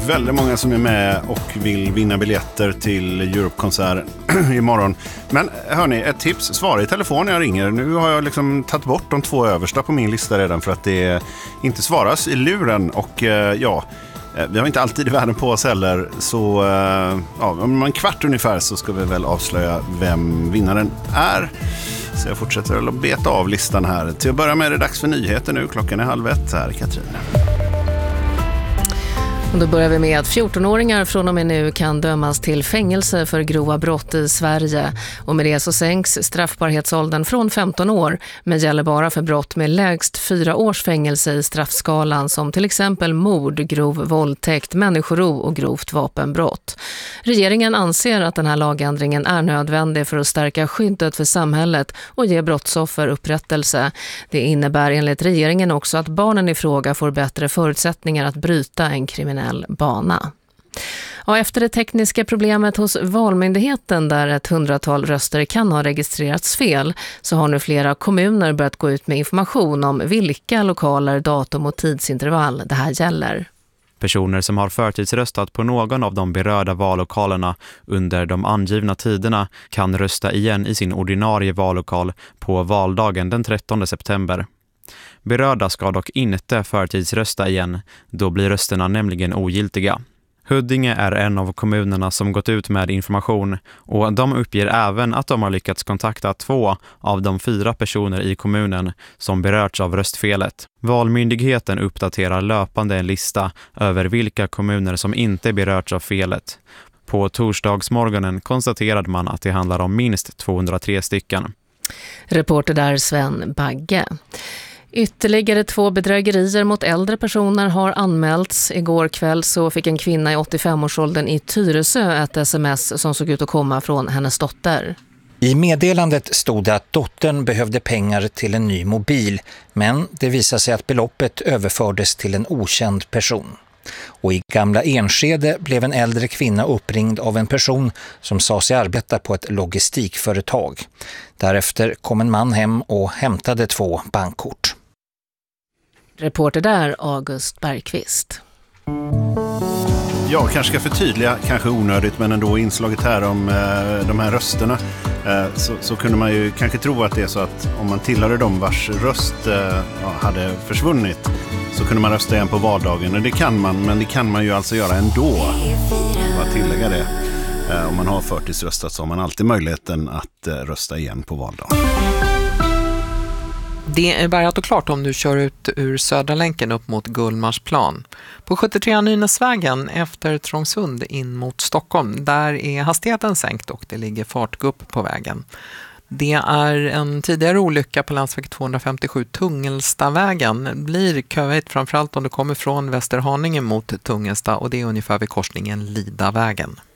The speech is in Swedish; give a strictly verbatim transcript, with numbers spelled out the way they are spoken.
väldigt många som är med och vill vinna biljetter till Europe-konsert imorgon. Men hörni, ett tips, svara i telefon när jag ringer. Nu har jag liksom tagit bort de två översta på min lista redan för att det inte svaras i luren. Och ja, vi har inte alltid i världen på oss heller. Så ja, om en kvart ungefär så ska vi väl avslöja vem vinnaren är. Så jag fortsätter att beta av listan här. Till att börja med är det dags för nyheter nu. Klockan är halv ett. Här är Katrin. Och då börjar vi med att fjortonåringar från och med nu kan dömas till fängelse för grova brott i Sverige. Och med det så sänks straffbarhetsåldern från femton år, men gäller bara för brott med lägst fyra års fängelse i straffskalan som till exempel mord, grov våldtäkt, människorov och grovt vapenbrott. Regeringen anser att den här lagändringen är nödvändig för att stärka skyddet för samhället och ge brottsoffer upprättelse. Det innebär enligt regeringen också att barnen i fråga får bättre förutsättningar att bryta en kriminell bana. Ja, efter det tekniska problemet hos Valmyndigheten där ett hundratal röster kan ha registrerats fel så har nu flera kommuner börjat gå ut med information om vilka lokaler, datum och tidsintervall det här gäller. Personer som har förtidsröstat på någon av de berörda vallokalerna under de angivna tiderna kan rösta igen i sin ordinarie vallokal på valdagen den trettonde september. Berörda ska dock inte förtidsrösta igen, då blir rösterna nämligen ogiltiga. Huddinge är en av kommunerna som gått ut med information och de uppger även att de har lyckats kontakta två av de fyra personer i kommunen som berörts av röstfelet. Valmyndigheten uppdaterar löpande en lista över vilka kommuner som inte berörts av felet. På torsdagsmorgonen konstaterade man att det handlar om minst tvåhundratre stycken. Reporter där Sven Bagge. Ytterligare två bedrägerier mot äldre personer har anmälts. Igår kväll så fick en kvinna i åttiofem-årsåldern i Tyresö ett sms som såg ut att komma från hennes dotter. I meddelandet stod det att dottern behövde pengar till en ny mobil, men det visade sig att beloppet överfördes till en okänd person. Och i Gamla Enskede blev en äldre kvinna uppringd av en person som sa sig arbeta på ett logistikföretag. Därefter kom en man hem och hämtade två bankkort. Reporter där August Bergqvist. Ja, kanske ska förtydliga, kanske onödigt men ändå inslaget här om eh, de här rösterna eh, så, så kunde man ju kanske tro att det är så att om man tillhörde dem vars röst eh, hade försvunnit så kunde man rösta igen på valdagen, och det kan man, men det kan man ju alltså göra ändå. Bara tillägga det. Eh, om man har förtidsröstat så har man alltid möjligheten att eh, rösta igen på valdagen. Det är bärgat och klart om du kör ut ur Södra länken upp mot Gullmarsplan. På sjuttiotre Nynäsvägen efter Trångsund in mot Stockholm, där är hastigheten sänkt och det ligger fartgupp på vägen. Det är en tidigare olycka på landsväg tvåhundrafemtiosju Tungelstavägen. Blir köigt framförallt om du kommer från Västerhaninge mot Tungelsta, och det är ungefär vid korsningen Lidavägen.